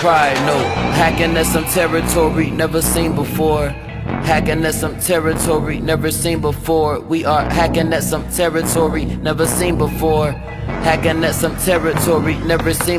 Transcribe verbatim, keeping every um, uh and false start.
pride, no. Hacking at some territory never seen before. Hacking at some territory never seen before. We are hacking at some territory never seen before. Hacking at some territory never seen